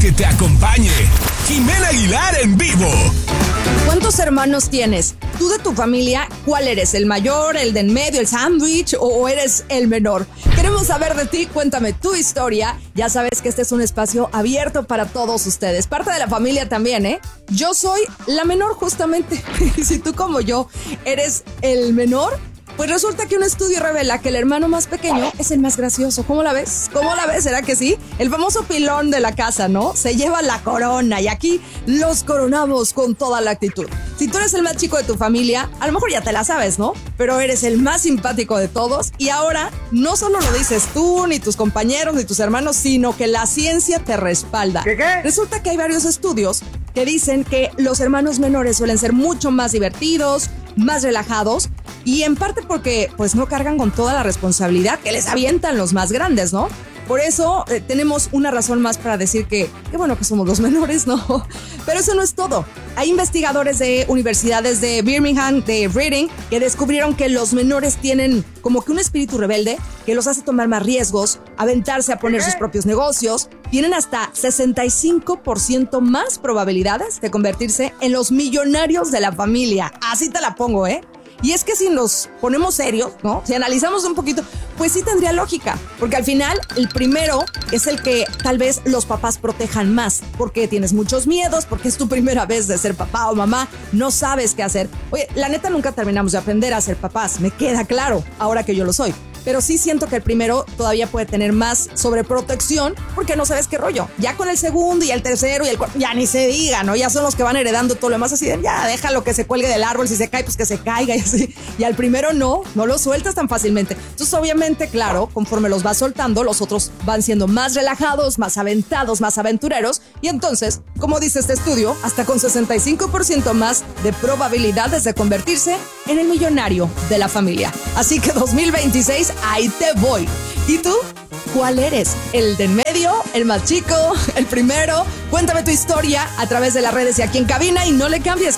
que te acompañe. Jimena Aguilar en vivo. ¿Cuántos hermanos tienes? Tú de tu familia, ¿cuál eres? ¿El mayor, el de en medio, el sándwich o eres el menor? Queremos saber de ti, cuéntame tu historia. Ya sabes que este es un espacio abierto para todos ustedes. Parte de la familia también, ¿eh? Yo soy la menor justamente. Y si tú como yo eres el menor, pues resulta que un estudio revela que el hermano más pequeño es el más gracioso. ¿Cómo la ves? ¿Cómo la ves? ¿Será que sí? El famoso pilón de la casa, ¿no? Se lleva la corona y aquí los coronamos con toda la actitud. Si tú eres el más chico de tu familia, a lo mejor ya te la sabes, ¿no? Pero eres el más simpático de todos y ahora no solo lo dices tú, ni tus compañeros, ni tus hermanos, sino que la ciencia te respalda. ¿Qué? Resulta que hay varios estudios que dicen que los hermanos menores suelen ser mucho más divertidos, más relajados, y en parte porque pues no cargan con toda la responsabilidad que les avientan los más grandes, ¿no? Por eso tenemos una razón más para decir que qué bueno que somos los menores, ¿no? Pero eso no es todo. Hay investigadores de universidades de Birmingham, de Reading, que descubrieron que los menores tienen como que un espíritu rebelde que los hace tomar más riesgos, aventarse a poner sus propios negocios. Tienen hasta 65% más probabilidades de convertirse en los millonarios de la familia. Así te la pongo, ¿eh? Y es que si nos ponemos serios, ¿no? Si analizamos un poquito, pues sí tendría lógica. Porque al final, el primero es el que tal vez los papás protejan más. Porque tienes muchos miedos, porque es tu primera vez de ser papá o mamá, no sabes qué hacer. Oye, la neta nunca terminamos de aprender a ser papás, me queda claro, ahora que yo lo soy. Pero sí siento que el primero todavía puede tener más sobreprotección porque no sabes qué rollo. Ya con el segundo y el tercero y el cuarto, ya ni se diga, ¿no? Ya son los que van heredando todo lo demás así de, ya déjalo que se cuelgue del árbol, si se cae, pues que se caiga y así. Y al primero no lo sueltas tan fácilmente. Entonces, obviamente, claro, conforme los vas soltando, los otros van siendo más relajados, más aventados, más aventureros. Y entonces, como dice este estudio, hasta con 65% más de probabilidades de convertirse en el millonario de la familia. Así que 2026, ahí te voy. ¿Y tú? ¿Cuál eres? ¿El de en medio? ¿El más chico? ¿El primero? Cuéntame tu historia a través de las redes y aquí en cabina y no le cambies.